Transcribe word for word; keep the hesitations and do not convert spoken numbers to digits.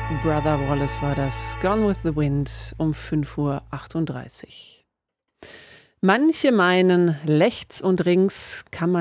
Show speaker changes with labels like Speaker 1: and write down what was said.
Speaker 1: Brother Wallace war das. Gone with the Wind um fünf Uhr achtunddreißig. Manche meinen, rechts und links kann man